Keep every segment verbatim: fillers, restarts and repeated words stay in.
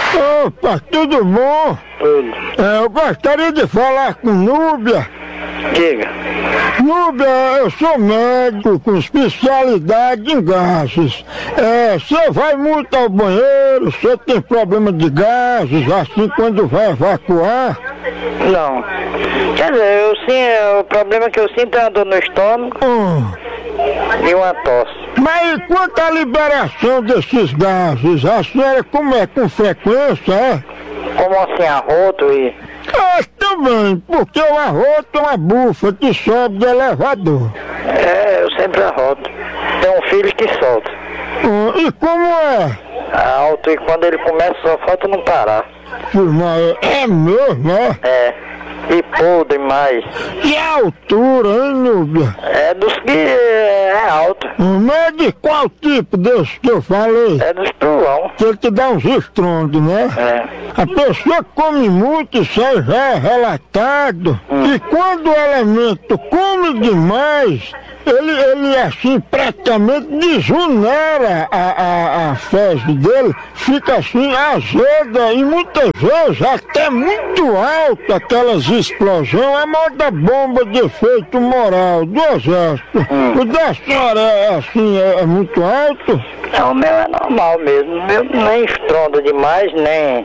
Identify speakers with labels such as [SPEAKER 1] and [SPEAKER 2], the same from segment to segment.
[SPEAKER 1] Opa, tudo bom?
[SPEAKER 2] Tudo.
[SPEAKER 1] É, eu gostaria de falar com Núbia.
[SPEAKER 2] Diga.
[SPEAKER 1] Núbia, eu sou médico com especialidade em gases. É, você vai muito ao banheiro, você tem problema de gases, assim quando vai evacuar?
[SPEAKER 2] Não. Quer dizer, eu sim, o problema que eu sinto é uma dor no estômago
[SPEAKER 1] Hum.
[SPEAKER 2] e uma tosse.
[SPEAKER 1] Mas quanto à liberação desses gases, a senhora como é? Com frequência, é?
[SPEAKER 2] Como assim, arroto e...
[SPEAKER 1] Ah, também, porque o arroto é uma bufa que sobe do elevador.
[SPEAKER 2] É, eu sempre arroto. Tem um filho que solta.
[SPEAKER 1] Hum, e como é?
[SPEAKER 2] Alto, e quando ele começa só falta não parar.
[SPEAKER 1] Mas é mesmo, é?
[SPEAKER 2] É. E podre mais.
[SPEAKER 1] E a altura, hein, Núbia?
[SPEAKER 2] É dos que é alto.
[SPEAKER 1] Hum, Mas de qual tipo desse que eu falei?
[SPEAKER 2] É dos pulão.
[SPEAKER 1] Que ele te dá uns estrondos, né?
[SPEAKER 2] É.
[SPEAKER 1] A pessoa come muito, isso aí já é relatado.
[SPEAKER 2] Hum.
[SPEAKER 1] E quando o elemento come demais, ele, ele assim, praticamente desunera a, a, a fezes dele, fica assim azeda e muitas vezes até muito alta aquelas explosões, a moda bomba de efeito moral do exército.
[SPEAKER 2] Hum.
[SPEAKER 1] O da senhora é assim, é, é muito alto?
[SPEAKER 2] É, o meu é normal mesmo. O meu nem estronda demais, nem...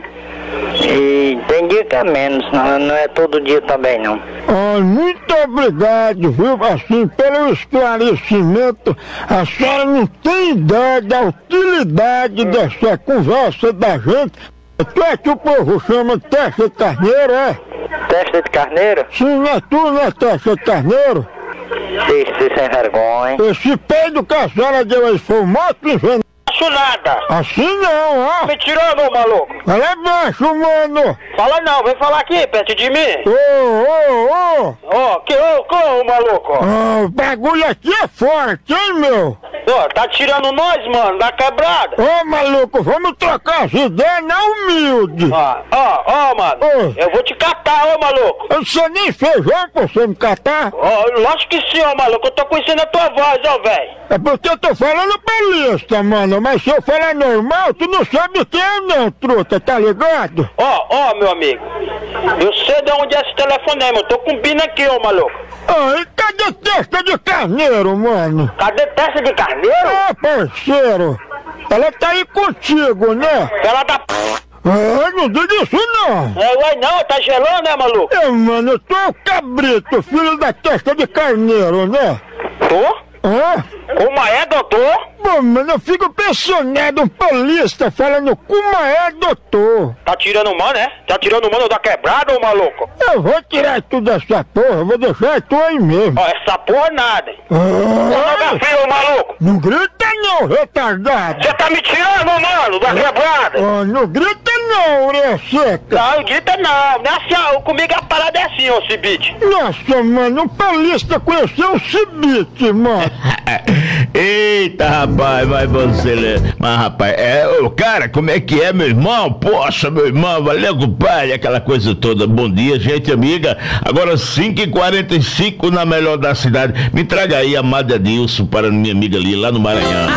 [SPEAKER 2] E tem dia que é menos, não, não é todo dia também não.
[SPEAKER 1] Ai, muito obrigado, viu? Assim, pelo esclarecimento. A senhora não tem ideia da utilidade dessa conversa da gente. Tu é que o povo chama de testa de carneiro, é?
[SPEAKER 2] Testa de carneiro?
[SPEAKER 1] Sim, não é tu, não é testa de carneiro?
[SPEAKER 2] Esse sem vergonha.
[SPEAKER 1] Esse peido que a senhora deu aí foi um moto envenenado.
[SPEAKER 2] Acho nada.
[SPEAKER 1] Assim não, ó.
[SPEAKER 2] Me tirou, meu maluco.
[SPEAKER 1] Ela é baixo, mano.
[SPEAKER 2] Fala não, vem falar aqui perto de mim.
[SPEAKER 1] Ô, ô, ô.
[SPEAKER 2] Ó, que ô, ô, maluco.
[SPEAKER 1] Ah, o bagulho aqui é forte, hein, meu?
[SPEAKER 2] Ó, tá tirando nós, mano, da quebrada.
[SPEAKER 1] Ô, maluco, vamos trocar as ideias na humilde.
[SPEAKER 2] Ó, ó, ó, mano.
[SPEAKER 1] Ô.
[SPEAKER 2] Eu vou te catar, ô, maluco.
[SPEAKER 1] Eu sou nem feijão pra você me catar.
[SPEAKER 2] Ó, lógico que sim, ó, maluco. Eu tô conhecendo a tua voz, ó, velho.
[SPEAKER 1] É porque eu tô falando paulista, mano. Mas se eu falar normal, tu não sabe quem é não, truta, tá ligado?
[SPEAKER 2] Ó, ó, meu amigo. Eu sei de onde é esse telefonema. Eu tô com bina aqui, ô, maluco.
[SPEAKER 1] Ai, cadê testa de carneiro, mano?
[SPEAKER 2] Cadê testa de carneiro?
[SPEAKER 1] Ah, parceiro. Ela tá aí contigo, né?
[SPEAKER 2] Ela da p...
[SPEAKER 1] Ah, não diga isso não.
[SPEAKER 2] É, ué, não, tá gelando, né, maluco?
[SPEAKER 1] É, mano, eu tô o cabrito, filho da testa de carneiro, né?
[SPEAKER 2] Tô?
[SPEAKER 1] Hã?
[SPEAKER 2] Como é, doutor?
[SPEAKER 1] Bom, mano, eu fico impressionado, um paulista falando como é, doutor.
[SPEAKER 2] Tá tirando mano, né? Tá tirando mano da quebrada, ô maluco?
[SPEAKER 1] Eu vou tirar tudo dessa porra, vou deixar tu aí mesmo.
[SPEAKER 2] Ó, essa porra nada.
[SPEAKER 1] Ah,
[SPEAKER 2] Ô, filho, maluco!
[SPEAKER 1] não grita não, retardado.
[SPEAKER 2] Você tá me tirando, mano, da quebrada?
[SPEAKER 1] Ah, não grita não, orelha seca.
[SPEAKER 2] Não, grita não. Não é assim, ó, comigo a parada é assim, ô Cibite.
[SPEAKER 1] Nossa, mano, um paulista conheceu o Cibite, mano.
[SPEAKER 3] Eita, rapaz, vai você ler. Mas, rapaz, é, ô, cara, como é que é, meu irmão? Poxa, meu irmão, valeu, compadre, aquela coisa toda. Bom dia, gente amiga. Agora cinco e quarenta e cinco na melhor da cidade. Me traga aí a Amada Nilson para minha amiga ali, lá no Maranhão.